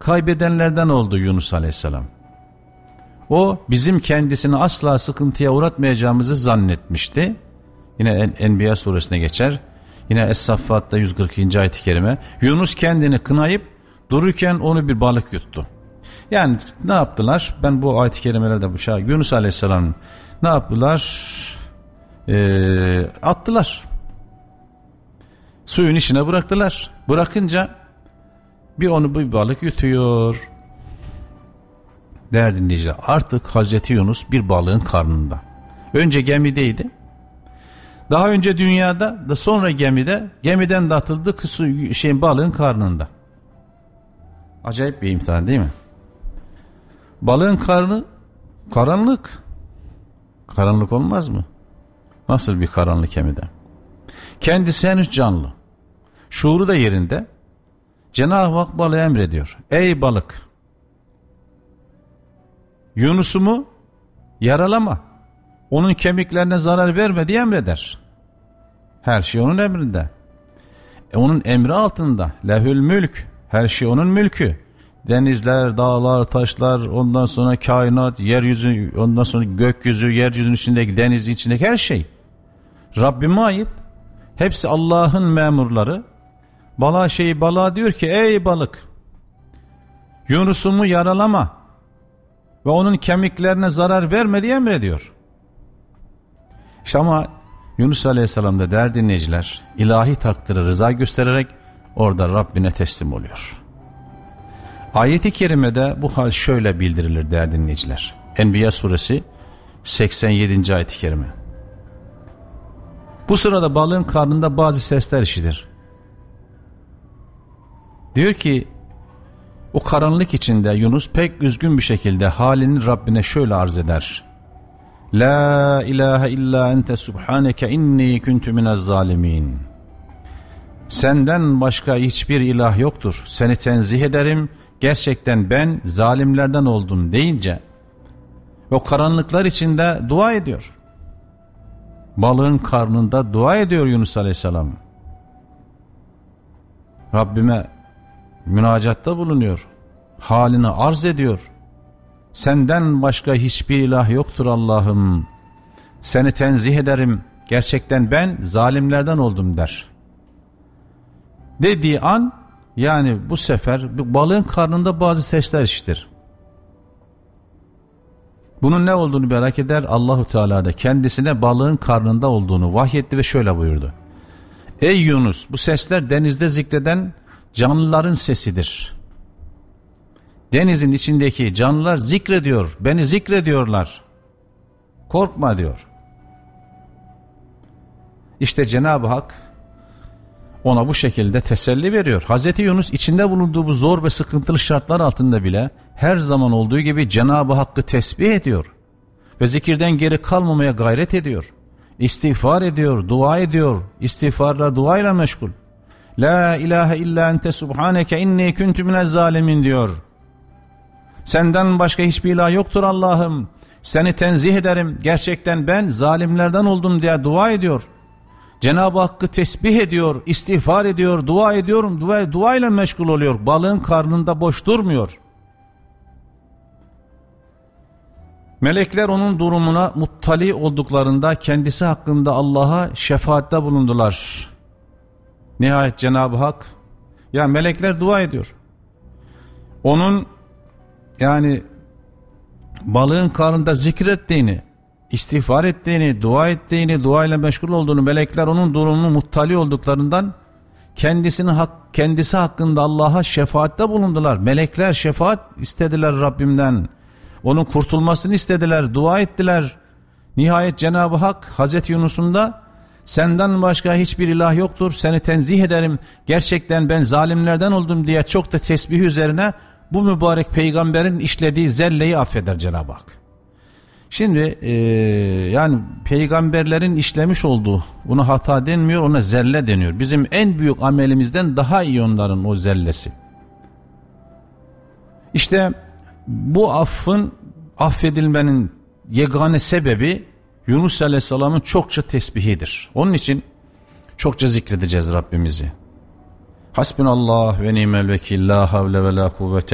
kaybedenlerden oldu Yunus Aleyhisselam. O bizim kendisini asla sıkıntıya uğratmayacağımızı zannetmişti. Yine Enbiya suresine geçer. Yine Es-Saffat'ta 142. ayet-i kerime. Yunus kendini kınayıp dururken onu bir balık yuttu. Yani ne yaptılar? Ben bu ayet-i kerimelerde bu şey, Yunus Aleyhisselam ne yaptılar? Attılar. Suyun içine bıraktılar. Bırakınca onu bir balık yutuyor. Değerli dinleyiciler, artık Hazreti Yunus bir balığın karnında. Önce gemideydi. Daha önce dünyada da sonra gemiden de atıldı balığın karnında. Acayip bir imtihan değil mi? Balığın karnı karanlık. Karanlık olmaz mı? Nasıl bir karanlık gemide? Kendisi henüz canlı. Şuuru da yerinde. Cenab-ı Hak balığa emrediyor. Ey balık! Yunus'umu yaralama. Onun kemiklerine zarar verme diye emreder. Her şey onun emrinde. Onun emri altında. Lehül mülk. Her şey onun mülkü. Denizler, dağlar, taşlar, ondan sonra kainat, yeryüzü, ondan sonra gökyüzü, yeryüzünün içindeki, denizin içindeki her şey Rabbime ait. Hepsi Allah'ın memurları. Balığa diyor ki ey balık, Yunus'umu yaralama ve onun kemiklerine zarar verme diye emrediyor. İşte ama Yunus Aleyhisselam da değerli dinleyiciler, ilahi takdire rıza göstererek orada Rabbine teslim oluyor. Ayet-i kerimede bu hal şöyle bildirilir değerli dinleyiciler. Enbiya suresi 87. ayet-i kerime. Bu sırada balığın karnında bazı sesler işitir. Diyor ki o karanlık içinde Yunus pek üzgün bir şekilde halini Rabbine şöyle arz eder. La ilahe illa ente subhaneke inni kuntu minez zalimin. Senden başka hiçbir ilah yoktur. Seni tenzih ederim. Gerçekten ben zalimlerden oldum deyince o karanlıklar içinde dua ediyor. Balığın karnında dua ediyor Yunus Aleyhisselam. Rabbime münacatta bulunuyor. Halini arz ediyor. Senden başka hiçbir ilah yoktur Allah'ım. Seni tenzih ederim. Gerçekten ben zalimlerden oldum der. Dediği an, yani bu sefer balığın karnında bazı sesler işitir. Bunun ne olduğunu merak eder. Allahu Teala da kendisine balığın karnında olduğunu vahyetti ve şöyle buyurdu. Ey Yunus, bu sesler denizde zikreden canlıların sesidir. Denizin içindeki canlılar zikrediyor, beni zikrediyorlar. Korkma diyor. İşte Cenab-ı Hak ona bu şekilde teselli veriyor. Hazreti Yunus içinde bulunduğu bu zor ve sıkıntılı şartlar altında bile her zaman olduğu gibi Cenab-ı Hakk'ı tesbih ediyor. Ve zikirden geri kalmamaya gayret ediyor. İstiğfar ediyor, dua ediyor. İstiğfarla, duayla meşgul. La ilahe illa ente subhaneke inni kuntu minez zalimin diyor. Senden başka hiçbir ilah yoktur Allah'ım. Seni tenzih ederim. Gerçekten ben zalimlerden oldum diye dua ediyor. Cenab-ı Hakk'ı tesbih ediyor, istiğfar ediyor, dua ediyorum, duayla meşgul oluyor. Balığın karnında boş durmuyor. Melekler onun durumuna muttali olduklarında kendisi hakkında Allah'a şefaatte bulundular. Nihayet Cenab-ı Hak, ya melekler dua ediyor. Onun yani balığın karnında zikrettiğini, istiğfar ettiğini, dua ettiğini, duayla meşgul olduğunu, melekler onun durumunu muttali olduklarından kendisi hakkında Allah'a şefaatte bulundular. Melekler şefaat istediler Rabbimden. Onun kurtulmasını istediler, dua ettiler. Nihayet Cenab-ı Hak Hazreti Yunus'un da senden başka hiçbir ilah yoktur, seni tenzih ederim, gerçekten ben zalimlerden oldum diye çok da tesbih üzerine bu mübarek peygamberin işlediği zelleyi affeder Cenab-ı Hak. Şimdi yani peygamberlerin işlemiş olduğu, buna hata denmiyor, ona zelle deniyor. Bizim en büyük amelimizden daha iyi onların o zellesi. İşte bu affedilmenin yegane sebebi Yunus Aleyhisselam'ın çokça tesbihidir. Onun için çokça zikredeceğiz Rabbimizi. Hasbunallah ve ni'mel vekil, la havle ve la kuvvete